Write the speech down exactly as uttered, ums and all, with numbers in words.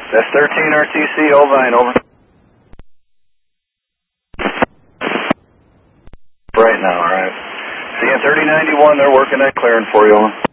That's thirteen R T C, Ovine, over. Right now, alright. See you thirty ninety-one, they're working that clearing for you, over.